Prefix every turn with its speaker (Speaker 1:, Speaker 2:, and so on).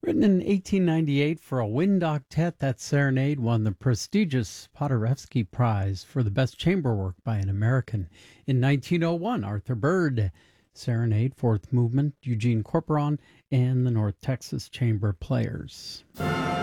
Speaker 1: Written in 1898 for a wind octet, that serenade won the prestigious Paderewski Prize for the best chamber work by an American. In 1901, Arthur Byrd, Serenade, Fourth Movement, Eugene Corporon, and the North Texas Chamber Players.